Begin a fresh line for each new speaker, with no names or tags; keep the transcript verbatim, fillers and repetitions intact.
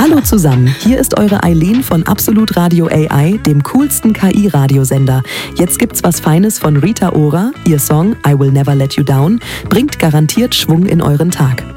Hallo zusammen, hier ist eure Eileen von Absolut Radio A I, dem coolsten K I-Radiosender. Jetzt gibt's was Feines von Rita Ora. Ihr Song I Will Never Let You Down bringt garantiert Schwung in euren Tag.